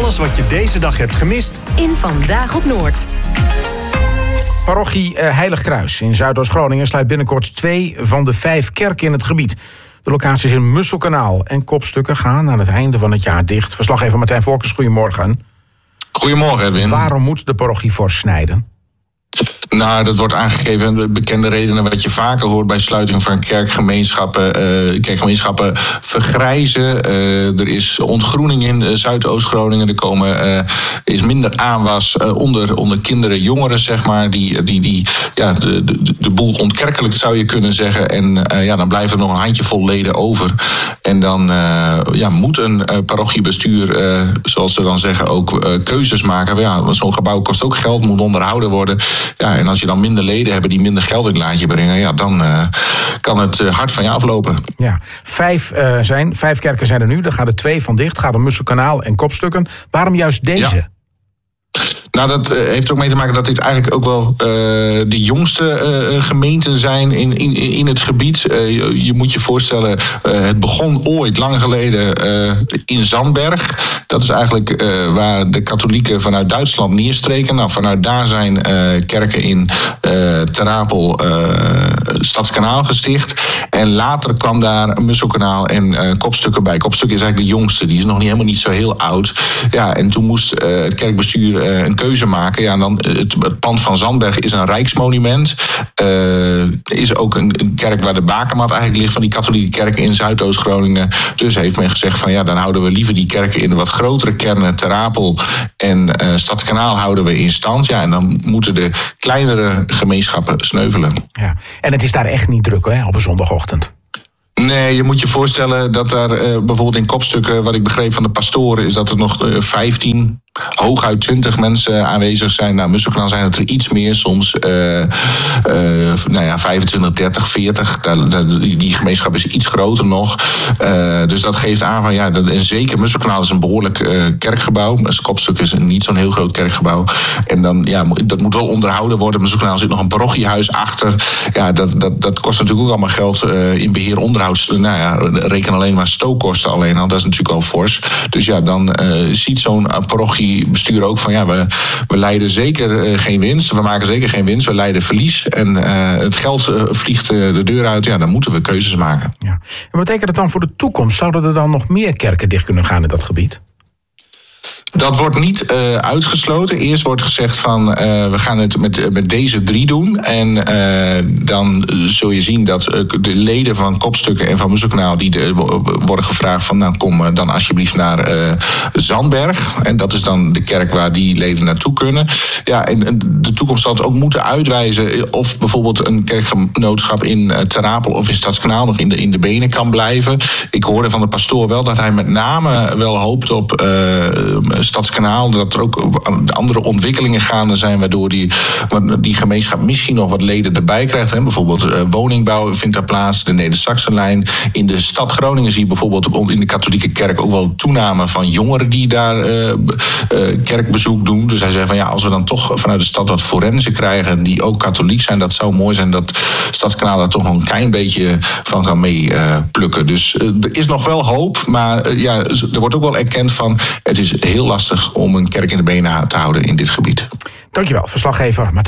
Alles wat je deze dag hebt gemist in Vandaag op Noord. Parochie Heilig Kruis in Zuidoost-Groningen sluit binnenkort 2 van de 5 kerken in het gebied. De locaties in Musselkanaal en Kopstukken gaan aan het einde van het jaar dicht. Verslaggever Martijn Volkers, goedemorgen. Goedemorgen, Edwin. Waarom moet de parochie fors snijden? Nou, dat wordt aangegeven. Bekende redenen wat je vaker hoort bij sluiting van kerkgemeenschappen. Kerkgemeenschappen vergrijzen. Er is ontgroening in Zuidoost-Groningen. Er is minder aanwas onder kinderen, jongeren, zeg maar. Die de boel ontkerkelijkt, zou je kunnen zeggen. En dan blijven er nog een handjevol leden over. En dan moet een parochiebestuur, zoals ze dan zeggen, ook keuzes maken. Want zo'n gebouw kost ook geld, moet onderhouden worden. Ja, en als je dan minder leden hebt die minder geld in het laadje brengen, dan kan het hard van je aflopen. Ja, 5 kerken zijn er nu. Daar gaan er 2 van dicht. Gaat om Musselkanaal en Kopstukken. Waarom juist deze? Ja. Nou, dat heeft er ook mee te maken dat dit eigenlijk ook wel de jongste gemeenten zijn in het gebied. Je moet je voorstellen, het begon ooit lang geleden in Zandberg. Dat is eigenlijk waar de katholieken vanuit Duitsland neerstreken. Nou, vanuit daar zijn kerken in Ter Apel, Stadskanaal gesticht. En later kwam daar Musselkanaal en Kopstukken bij. Kopstukken is eigenlijk de jongste, die is nog helemaal niet zo heel oud. Ja, en toen moest het kerkbestuur een keuze maken. Ja, en dan het pand van Zandberg is een rijksmonument. Is ook een kerk waar de bakermat eigenlijk ligt van die katholieke kerk in Zuidoost-Groningen. Dus heeft men gezegd van dan houden we liever die kerken in de wat grotere kernen, Ter Apel en Stadskanaal houden we in stand. Ja, en dan moeten de kleinere gemeenschappen sneuvelen. Ja. En het is daar echt niet druk, hè, op een zondagochtend. Nee, je moet je voorstellen dat daar bijvoorbeeld in Kopstukken, wat ik begreep van de pastoren, is dat er nog 15, hooguit 20 mensen aanwezig zijn. Nou, Musselkanaal zijn het er iets meer, soms 25, 30, 40. Die gemeenschap is iets groter nog. Dus dat geeft aan van en zeker Musselkanaal is een behoorlijk kerkgebouw. Kopstukken is niet zo'n heel groot kerkgebouw. En dan, dat moet wel onderhouden worden. Musselkanaal zit nog een parochiehuis achter. Ja, dat kost natuurlijk ook allemaal geld in beheer onderhoud. Reken alleen maar stookkosten alleen al. Dat is natuurlijk al fors. Dus dan ziet zo'n parochiebestuur ook van we leiden zeker geen winst. We maken zeker geen winst. We leiden verlies. En het geld vliegt de deur uit. Ja, dan moeten we keuzes maken. Ja. En wat betekent het dan voor de toekomst? Zouden er dan nog meer kerken dicht kunnen gaan in dat gebied? Dat wordt niet uitgesloten. Eerst wordt gezegd van we gaan het met deze 3 doen. En dan zul je zien dat de leden van Kopstukken en van Musselkanaal die worden gevraagd van kom dan alsjeblieft naar Zandberg. En dat is dan de kerk waar die leden naartoe kunnen. Ja, en de toekomst zal het ook moeten uitwijzen of bijvoorbeeld een kerkgenootschap in Ter Apel of in Stadskanaal nog in de benen kan blijven. Ik hoorde van de pastoor wel dat hij met name wel hoopt op Stadskanaal, dat er ook andere ontwikkelingen gaande zijn waardoor die gemeenschap misschien nog wat leden erbij krijgt. Hè. Bijvoorbeeld woningbouw vindt daar plaats, de Neder-Saxenlijn. In de stad Groningen zie je bijvoorbeeld in de katholieke kerk ook wel toename van jongeren die daar kerkbezoek doen. Dus hij zei van als we dan toch vanuit de stad wat forensen krijgen die ook katholiek zijn, dat zou mooi zijn dat Stadskanaal daar toch nog een klein beetje van kan mee plukken. Dus er is nog wel hoop, maar er wordt ook wel erkend van het is heel lastig om een kerk in de benen te houden in dit gebied. Dankjewel, verslaggever Martijn.